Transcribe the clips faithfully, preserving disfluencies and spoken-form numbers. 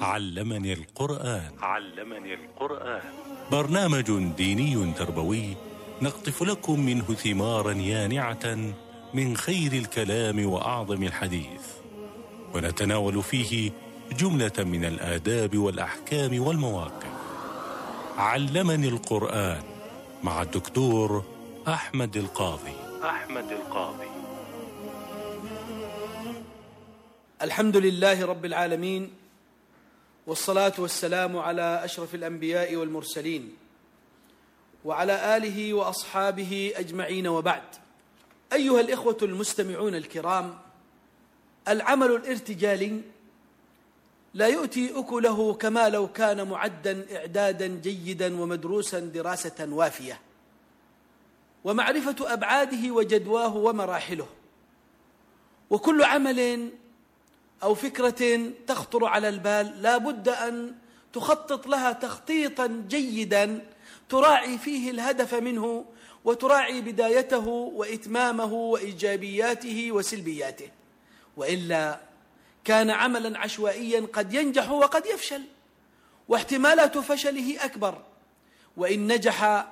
علمني القرآن. علمني القرآن برنامج ديني تربوي نقطف لكم منه ثمارا يانعة من خير الكلام وأعظم الحديث، ونتناول فيه جملة من الآداب والأحكام والمواقف. علمني القرآن مع الدكتور أحمد القاضي. أحمد القاضي. الحمد لله رب العالمين، والصلاة والسلام على أشرف الأنبياء والمرسلين وعلى آله وأصحابه أجمعين، وبعد. أيها الإخوة المستمعون الكرام، العمل الارتجالي لا يؤتي أكله كما لو كان معدا إعدادا جيدا ومدروسا دراسة وافية، ومعرفة أبعاده وجدواه ومراحله. وكل عمل أو فكرة تخطر على البال لا بد أن تخطط لها تخطيطا جيدا تراعي فيه الهدف منه، وتراعي بدايته وإتمامه وإيجابياته وسلبياته، وإلا كان عملا عشوائيا قد ينجح وقد يفشل، واحتمالات فشله أكبر، وإن نجح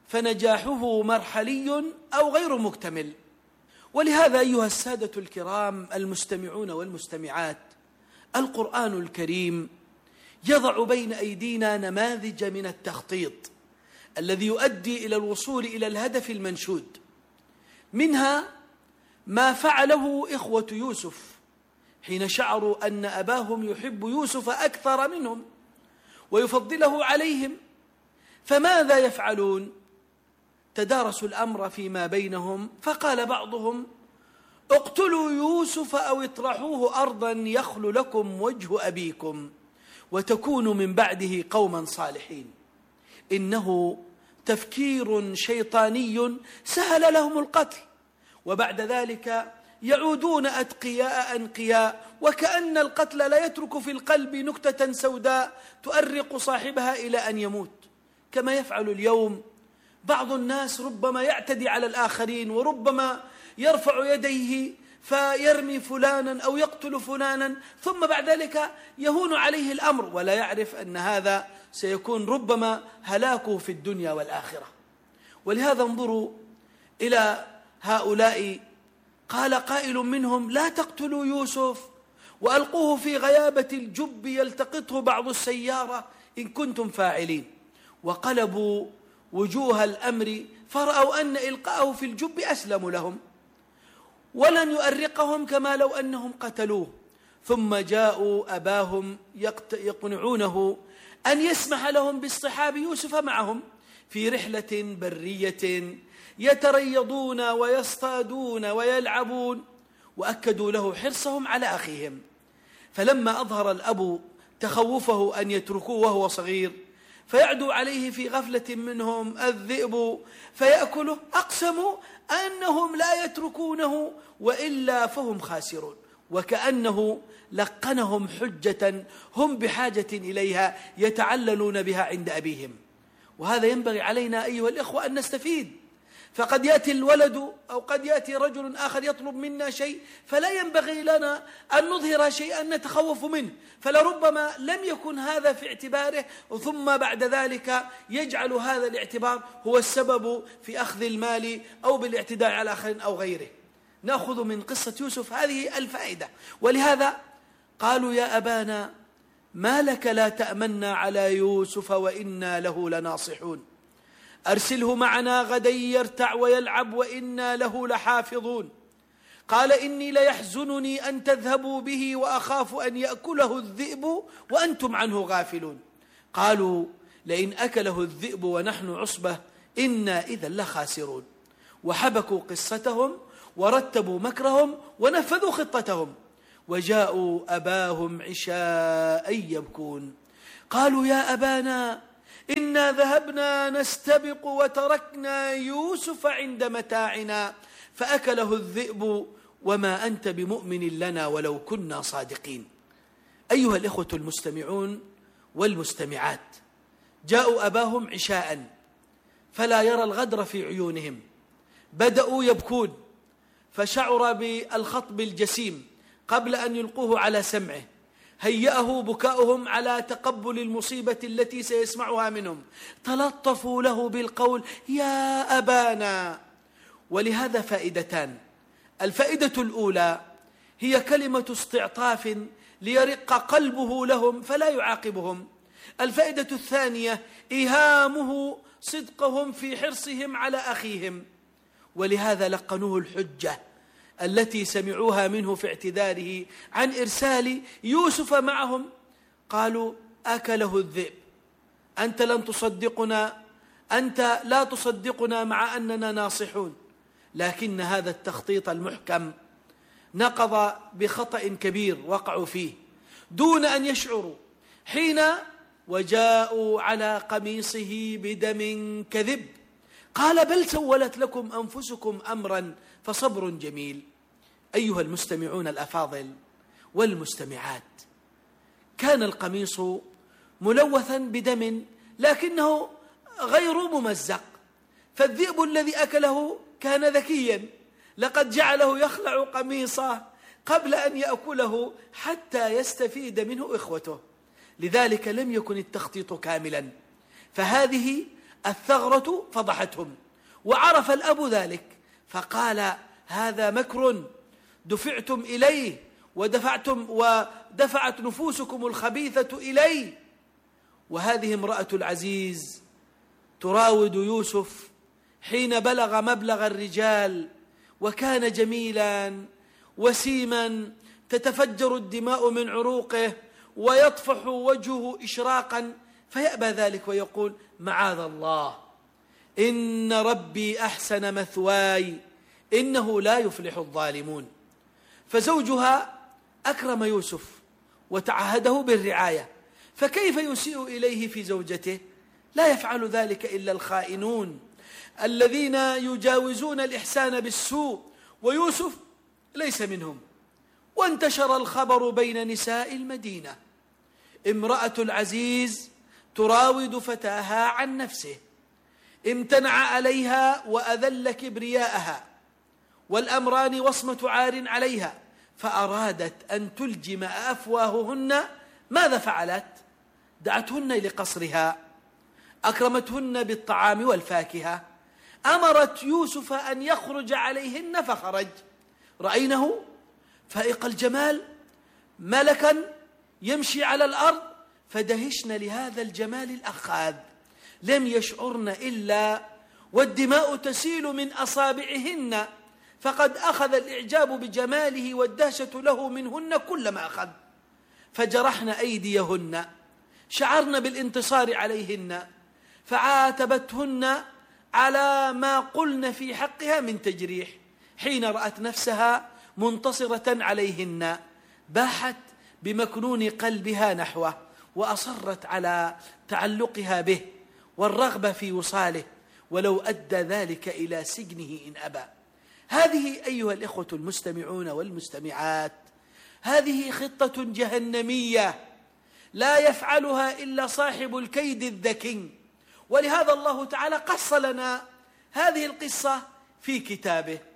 فنجاحه مرحلي أو غير مكتمل. ولهذا أيها السادة الكرام المستمعون والمستمعات، القرآن الكريم يضع بين أيدينا نماذج من التخطيط الذي يؤدي إلى الوصول إلى الهدف المنشود. منها ما فعله إخوة يوسف حين شعروا أن أباهم يحب يوسف أكثر منهم ويفضله عليهم، فماذا يفعلون؟ تدارسوا الأمر فيما بينهم، فقال بعضهم: اقتلوا يوسف أو اطرحوه أرضا يخل لكم وجه أبيكم وتكونوا من بعده قوما صالحين. إنه تفكير شيطاني سهل لهم القتل، وبعد ذلك يعودون أتقياء أنقياء، وكأن القتل لا يترك في القلب نكتة سوداء تؤرق صاحبها إلى أن يموت، كما يفعل اليوم بعض الناس. ربما يعتدي على الآخرين، وربما يرفع يديه فيرمي فلانا أو يقتل فلانا، ثم بعد ذلك يهون عليه الأمر ولا يعرف أن هذا سيكون ربما هلاكه في الدنيا والآخرة. ولهذا انظروا إلى هؤلاء، قال قائل منهم: لا تقتلوا يوسف وألقوه في غيابة الجب يلتقطه بعض السيارة إن كنتم فاعلين. وقلبوا وجوه الأمر فرأوا أن إلقاءه في الجب أسلم لهم ولن يؤرقهم كما لو أنهم قتلوه. ثم جاءوا أباهم يقنعونه أن يسمح لهم باصطحاب يوسف معهم في رحلة برية يتريضون ويصطادون ويلعبون، وأكدوا له حرصهم على أخيهم. فلما أظهر الأب تخوفه أن يتركوه وهو صغير فيعدو عليه في غفلة منهم الذئب فيأكله، أقسموا أنهم لا يتركونه وإلا فهم خاسرون، وكأنه لقنهم حجة هم بحاجة إليها يتعللون بها عند أبيهم. وهذا ينبغي علينا أيها الإخوة أن نستفيد، فقد يأتي الولد أو قد يأتي رجل آخر يطلب منا شيء فلا ينبغي لنا أن نظهر شيئا نتخوف منه، فلربما لم يكن هذا في اعتباره، ثم بعد ذلك يجعل هذا الاعتبار هو السبب في أخذ المال أو بالاعتداء على الآخرين أو غيره. نأخذ من قصة يوسف هذه الفائدة. ولهذا قالوا: يا أبانا ما لك لا تأمنا على يوسف وإنا له لناصحون، أرسله معنا غدا يرتع ويلعب وإنا له لحافظون. قال: إني ليحزنني أن تذهبوا به وأخاف أن يأكله الذئب وأنتم عنه غافلون. قالوا: لئن أكله الذئب ونحن عصبة إنا إذا لخاسرون. وحبكوا قصتهم ورتبوا مكرهم ونفذوا خطتهم، وجاءوا أباهم عشاء يبكون. قالوا: يا أبانا إنا ذهبنا نستبق وتركنا يوسف عند متاعنا فأكله الذئب وما أنت بمؤمن لنا ولو كنا صادقين. أيها الإخوة المستمعون والمستمعات، جاءوا أباهم عشاء فلا يرى الغدر في عيونهم، بدأوا يبكون، فشعر بالخطب الجسيم قبل أن يلقوه على سمعه. هيأه بكاؤهم على تقبل المصيبة التي سيسمعها منهم، تلطفوا له بالقول يا أبانا. ولهذا فائدتان: الفائدة الأولى هي كلمة استعطاف ليرق قلبه لهم فلا يعاقبهم. الفائدة الثانية إيهامه صدقهم في حرصهم على أخيهم، ولهذا لقنوه الحجة التي سمعوها منه في اعتذاره عن إرسال يوسف معهم. قالوا أكله الذئب، أنت لن تصدقنا، أنت لا تصدقنا مع أننا ناصحون. لكن هذا التخطيط المحكم نقض بخطأ كبير وقعوا فيه دون أن يشعروا، حين وجاءوا على قميصه بدم كذب قال بل سولت لكم أنفسكم أمرا فصبر جميل. أيها المستمعون الأفاضل والمستمعات، كان القميص ملوثا بدم لكنه غير ممزق، فالذئب الذي أكله كان ذكيا، لقد جعله يخلع قميصه قبل أن يأكله حتى يستفيد منه إخوته. لذلك لم يكن التخطيط كاملا، فهذه الثغرة فضحتهم، وعرف الأب ذلك فقال هذا مكر دفعتم إليه ودفعتم ودفعت نفوسكم الخبيثة إليه. وهذه امرأة العزيز تراود يوسف حين بلغ مبلغ الرجال، وكان جميلا وسيما تتفجر الدماء من عروقه ويطفح وجهه إشراقا، فيأبى ذلك ويقول معاذ الله، إن ربي أحسن مثواي إنه لا يفلح الظالمون. فزوجها أكرم يوسف وتعهده بالرعاية، فكيف يسيء إليه في زوجته؟ لا يفعل ذلك إلا الخائنون الذين يجاوزون الإحسان بالسوء، ويوسف ليس منهم. وانتشر الخبر بين نساء المدينة، امرأة العزيز تراود فتاها عن نفسه، امتنع عليها وأذل كبرياءها، والأمران وصمة عار عليها، فأرادت أن تلجم أفواههن. ماذا فعلت؟ دعتهن لقصرها، أكرمتهن بالطعام والفاكهة، أمرت يوسف أن يخرج عليهن فخرج، رأينه فائق الجمال ملكا يمشي على الأرض، فدهشن لهذا الجمال الأخاذ، لم يشعرن إلا والدماء تسيل من أصابعهن، فقد أخذ الإعجاب بجماله والدهشة له منهن كل ما أخذ، فجرحن أيديهن، شعرن بالانتصار عليهن، فعاتبتهن على ما قلن في حقها من تجريح. حين رأت نفسها منتصرة عليهن باحت بمكنون قلبها نحوه، وأصرت على تعلقها به والرغبة في وصاله، ولو أدى ذلك إلى سجنه إن أبى. هذه أيها الإخوة المستمعون والمستمعات، هذه خطة جهنمية لا يفعلها إلا صاحب الكيد الذكي، ولهذا الله تعالى قص لنا هذه القصة في كتابه.